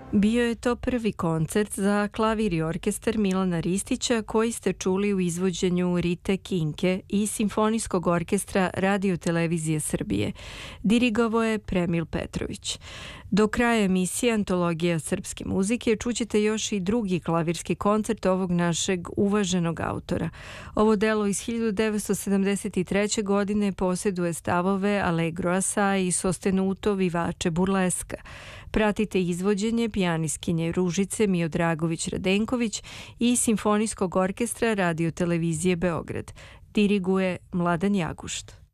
Bio je to prvi koncert za klavir i orkestar Milana Ristića koji ste čuli u izvođenju Rite Kinke i Simfonijskog orkestra Radio-televizije Srbije. Dirigovao je Premil Petrović. Do kraja emisije Antologija srpske muzike čućete još i drugi klavirski koncert ovog našeg uvaženog autora. Ovo delo iz 1973. godine posjeduje stavove Allegro Assai i sostenuto vivace burleska. Pratite izvođenje pijaniskinje Ružice Miodragović-Radenković i Simfonijskog orkestra Radio-televizije Beograd. Diriguje Mladen Jagušt.